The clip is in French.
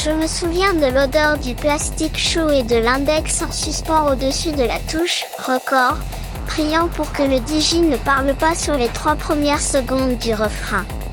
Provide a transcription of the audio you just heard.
Je me souviens de l'odeur du plastique chaud et de l'index en suspens au-dessus de la touche « Record », priant pour que le DJ ne parle pas sur les 3 premières secondes du refrain.